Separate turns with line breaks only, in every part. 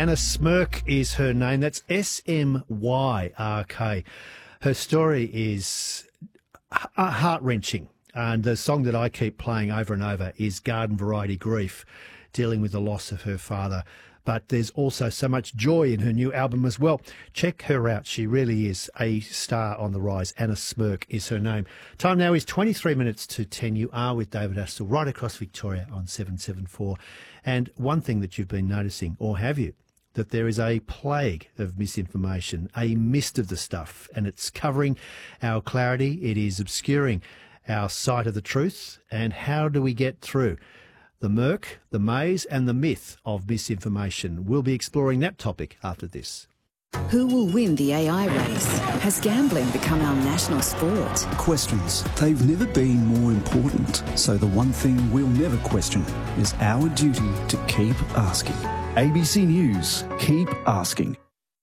Anna Smyrk is her name. That's Smyrk. Her story is heart-wrenching. And the song that I keep playing over and over is Garden Variety Grief, dealing with the loss of her father. But there's also so much joy in her new album as well. Check her out. She really is a star on the rise. Anna Smyrk is her name. Time now is 23 minutes to 10. You are with David Astle right across Victoria on 774. And one thing that you've been noticing, or have you, that there is a plague of misinformation, a mist of the stuff, and it's covering our clarity. It is obscuring our sight of the truth. And how do we get through the murk, the maze and the myth of misinformation? We'll be exploring that topic after this.
Who will win the AI race? Has gambling become our national sport?
Questions. They've never been more important. So the one thing we'll never question is our duty to keep asking. ABC News. Keep asking.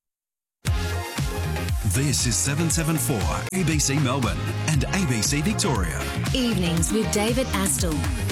This is 774 ABC Melbourne and ABC Victoria.
Evenings with David Astle.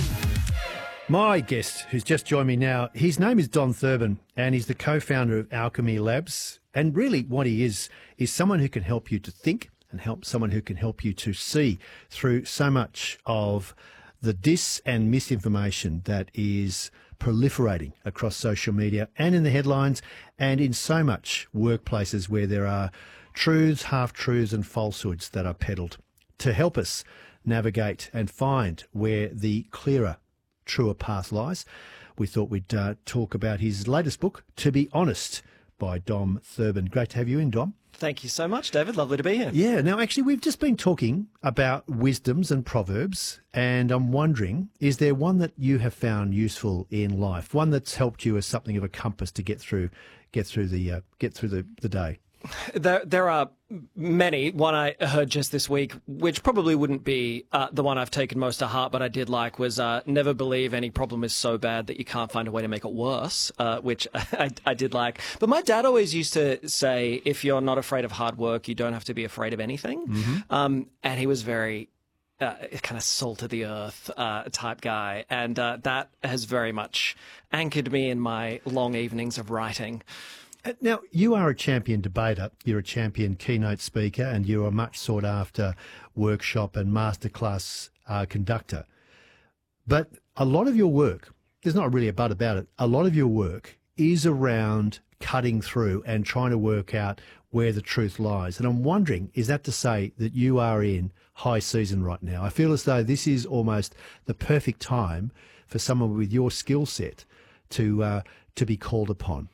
My guest, who's just joined me now, his name is Don Thurbin, and he's the co-founder of Alchemy Labs. And really what he is someone who can help you to think and someone who can help you to see through so much of the dis and misinformation that is proliferating across social media and in the headlines and in so much workplaces where there are truths, half-truths and falsehoods that are peddled. To help us navigate and find where the clearer, truer path lies, we thought we'd talk about his latest book, To Be Honest, by Dom Thurbin. Great to have you in, Dom.
Thank you so much, David. Lovely to be here.
Yeah. Now, actually, we've just been talking about wisdoms and proverbs, and I'm wondering, is there one that you have found useful in life, one that's helped you as something of a compass to get through the day?
There are many. One I heard just this week, which probably wouldn't be the one I've taken most to heart, but I did like, was never believe any problem is so bad that you can't find a way to make it worse, which I did like. But my dad always used to say, if you're not afraid of hard work, you don't have to be afraid of anything. Mm-hmm. And he was very kind of salt of the earth type guy. And that has very much anchored me in my long evenings of writing.
Now, you are a champion debater, you're a champion keynote speaker, and you're a much sought-after workshop and masterclass conductor. But a lot of your work, there's not really a but about it, a lot of your work is around cutting through and trying to work out where the truth lies. And I'm wondering, is that to say that you are in high season right now? I feel as though this is almost the perfect time for someone with your skill set to be called upon.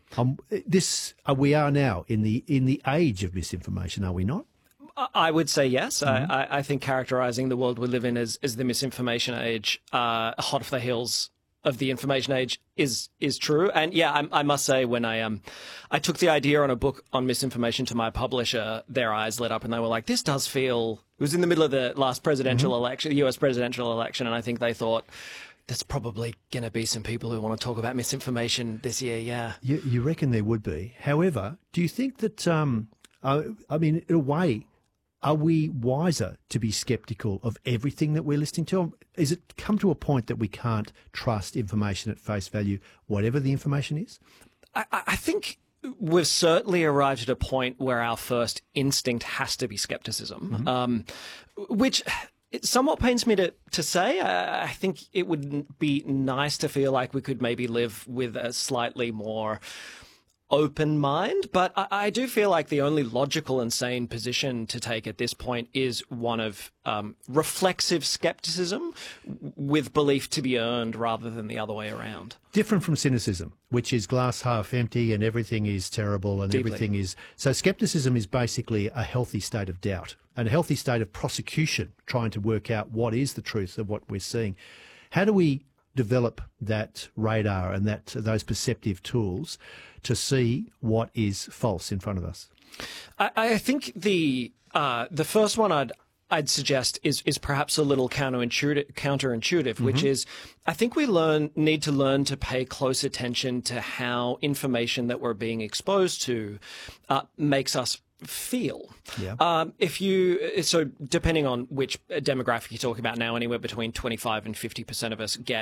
We are now in the age of misinformation, are we not?
I would say yes.
Mm-hmm.
I think characterising the world we live in as the misinformation age, hot off the heels of the information age, is true. And yeah, I must say, when I took the idea on a book on misinformation to my publisher, their eyes lit up and they were like, "This does feel." It was in the middle of the last presidential election, the US presidential election, and I think they thought, there's probably going to be some people who want to talk about misinformation this year, yeah.
You reckon there would be. However, do you think that, I mean, in a way, are we wiser to be sceptical of everything that we're listening to? Is it come to a point that we can't trust information at face value, whatever the information is?
I think we've certainly arrived at a point where our first instinct has to be skepticism, which... It somewhat pains me to say. I think it would be nice to feel like we could maybe live with a slightly more open mind, but I do feel like the only logical and sane position to take at this point is one of reflexive skepticism with belief to be earned rather than the other way around.
Different from cynicism, which is glass half empty and everything is terrible and
Deeply.
everything is... So skepticism is basically a healthy state of doubt and a healthy state of prosecution, trying to work out what is the truth of what we're seeing. How do we develop that radar and those perceptive tools to see what is false in front of us?
I think the first one I'd suggest is perhaps a little counterintuitive, which is, I think we need to learn to pay close attention to how information that we're being exposed to makes us feel.
Yeah.
So depending on which demographic you're talking about now, anywhere between 25 and 50% of us get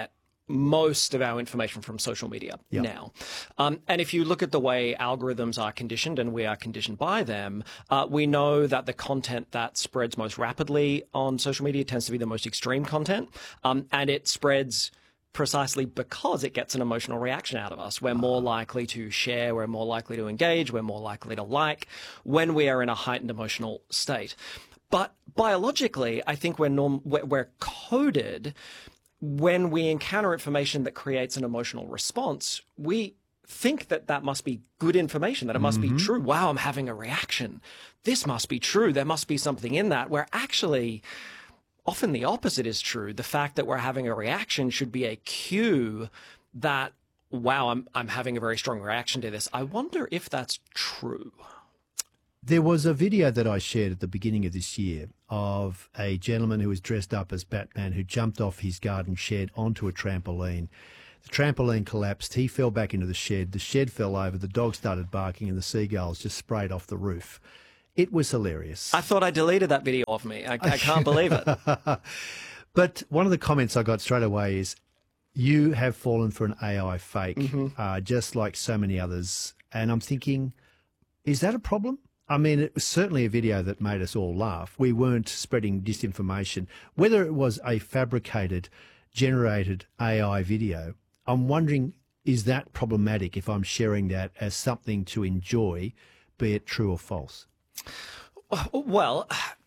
most of our information from social media now. And if you look at the way algorithms are conditioned, and we are conditioned by them, we know that the content that spreads most rapidly on social media tends to be the most extreme content, and it spreads precisely because it gets an emotional reaction out of us. We're more likely to share, we're more likely to engage, we're more likely to like when we are in a heightened emotional state. But biologically, I think we're coded when we encounter information that creates an emotional response, we think that that must be good information, that it must be true. Wow, I'm having a reaction. This must be true. There must be something in that, where actually often the opposite is true. The fact that we're having a reaction should be a cue that, wow, I'm having a very strong reaction to this. I wonder if that's true.
There was a video that I shared at the beginning of this year of a gentleman who was dressed up as Batman who jumped off his garden shed onto a trampoline. The trampoline collapsed. He fell back into the shed fell over, the dog started barking, and the seagulls just sprayed off the roof. It was hilarious.
I thought I deleted that video of me. I can't believe it.
But one of the comments I got straight away is, you have fallen for an AI fake, just like so many others. And I'm thinking, is that a problem? I mean, it was certainly a video that made us all laugh. We weren't spreading disinformation. Whether it was a fabricated, generated AI video, I'm wondering, is that problematic if I'm sharing that as something to enjoy, be it true or false?
Well,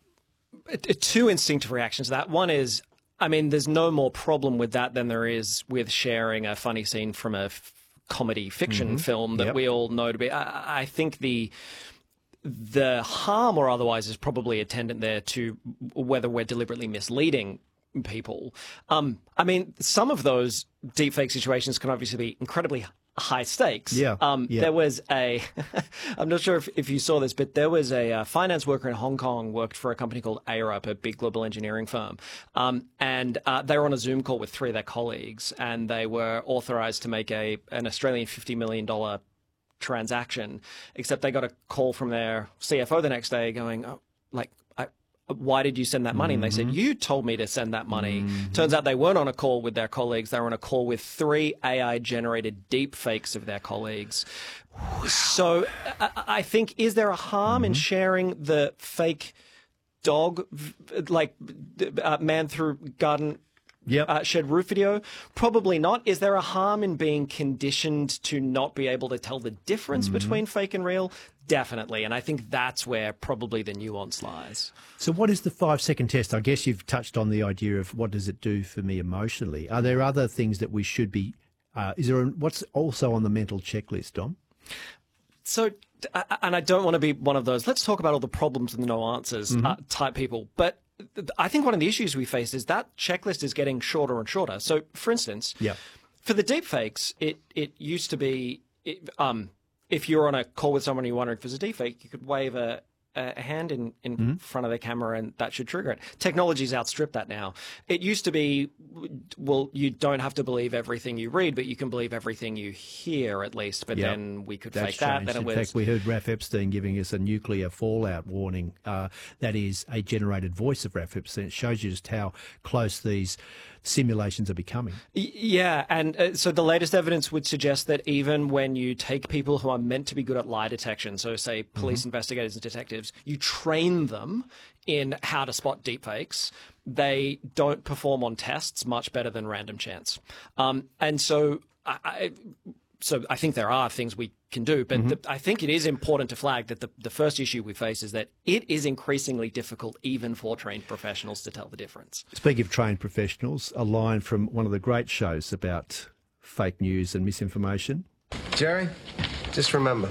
two instinctive reactions to that. One is, I mean, there's no more problem with that than there is with sharing a funny scene from a comedy fiction film that we all know to be. I think the harm or otherwise is probably attendant there to whether we're deliberately misleading people. I mean, some of those deepfake situations can obviously be incredibly high stakes. There was a, I'm not sure if you saw this, but there was a finance worker in Hong Kong, worked for a company called Arup, a big global engineering firm. And they were on a Zoom call with three of their colleagues, and they were authorized to make an Australian $50 million transaction, except they got a call from their CFO the next day going, why did you send that money? And they said, you told me to send that money. Turns out they weren't on a call with their colleagues. They were on a call with 3 AI-generated deep fakes of their colleagues. So I think, is there a harm in sharing the fake dog, man through garden shed roof video? Probably not. Is there a harm in being conditioned to not be able to tell the difference between fake and real? Definitely. And I think that's where probably the nuance lies. So
what is the 5-second test? I guess you've touched on the idea of what does it do for me emotionally. Are there other things that we should be, what's also on the mental checklist, Dom? So, and I don't want to be one of those, let's talk about all the problems and the no answers type people, but I think one of the issues we face is that checklist is getting shorter and shorter. So, for instance, for the deepfakes, it used to be, if you're on a call with someone and you're wondering if it's a deepfake, you could wave a hand in front of the camera and that should trigger it. Technology's outstripped that now. It used to be, well, you don't have to believe everything you read, but you can believe everything you hear at least. But then we could fake that. Then in fact, we heard Raph Epstein giving us a nuclear fallout warning. That is a generated voice of Raph Epstein. It shows you just how close these simulations are becoming.
Yeah, and so the latest evidence would suggest that even when you take people who are meant to be good at lie detection, so say police investigators and detectives, you train them in how to spot deepfakes, they don't perform on tests much better than random chance. And so I think there are things we can do, but I think it is important to flag that the first issue we face is that it is increasingly difficult even for trained professionals to tell the difference.
Speaking of trained professionals, a line from one of the great shows about fake news and misinformation.
Jerry, just remember,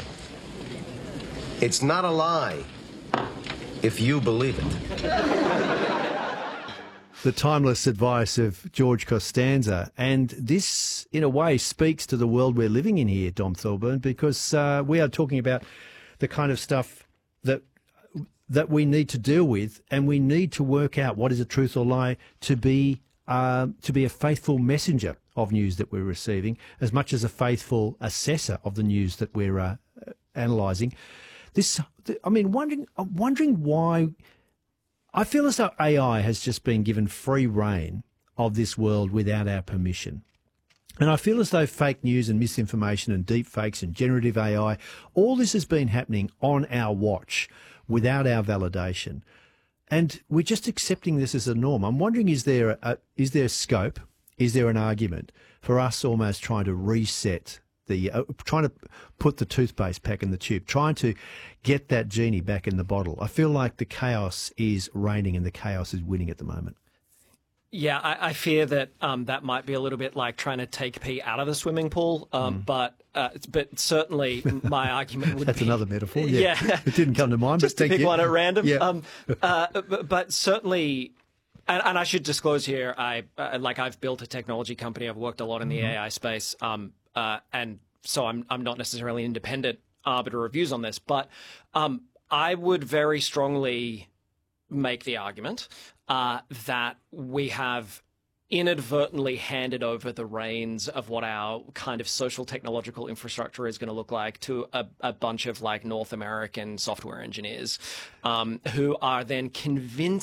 it's not a lie if you believe it.
The timeless advice of George Costanza. And this, in a way, speaks to the world we're living in here, Dom Thorburn, because we are talking about the kind of stuff that we need to deal with, and we need to work out what is a truth or lie to be a faithful messenger of news that we're receiving, as much as a faithful assessor of the news that we're analysing. I'm wondering why. I feel as though AI has just been given free rein of this world without our permission. And I feel as though fake news and misinformation and deep fakes and generative AI, all this has been happening on our watch without our validation. And we're just accepting this as a norm. I'm wondering, is there scope, is there an argument for us almost trying to reset trying to put the toothpaste back in the tube, trying to get that genie back in the bottle? I feel like the chaos is reigning and the chaos is winning at the moment.
Yeah, I fear that that might be a little bit like trying to take pee out of the swimming pool. But certainly my argument would
That's
be...
another metaphor. Yeah. It didn't come to mind,
just
but
to pick one at random.
Yeah.
But certainly... And I should disclose here, I've built a technology company. I've worked a lot in the AI space, and so I'm not necessarily an independent arbiter of views on this. But I would very strongly make the argument that we have inadvertently handed over the reins of what our kind of social technological infrastructure is going to look like to a bunch of like North American software engineers who are then convincing